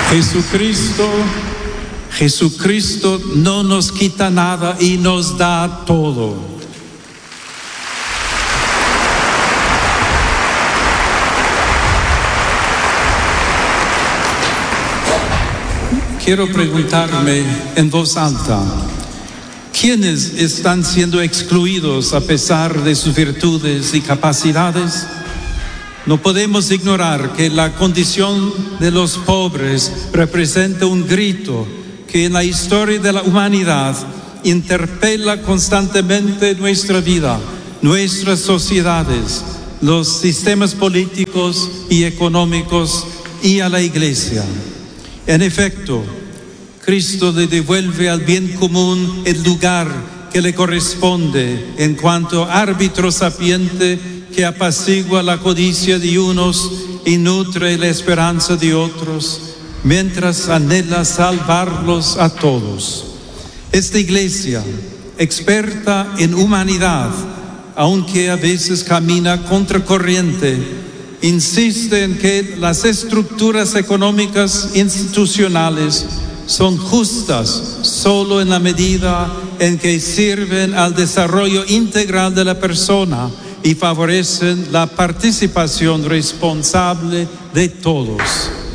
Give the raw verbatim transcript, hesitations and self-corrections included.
Jesucristo, Jesucristo no nos quita nada y nos da todo. Quiero preguntarme en voz alta, ¿quiénes están siendo excluidos a pesar de sus virtudes y capacidades? No podemos ignorar que la condición de los pobres representa un grito que en la historia de la humanidad interpela constantemente nuestra vida, nuestras sociedades, los sistemas políticos y económicos y a la Iglesia. En efecto, Cristo le devuelve al bien común el lugar que le corresponde en cuanto árbitro sapiente que apacigua la codicia de unos y nutre la esperanza de otros, mientras anhela salvarlos a todos. Esta Iglesia, experta en humanidad, aunque a veces camina contracorriente, insiste en que las estructuras económicas institucionales son justas solo en la medida en que sirven al desarrollo integral de la persona y favorecen la participación responsable de todos.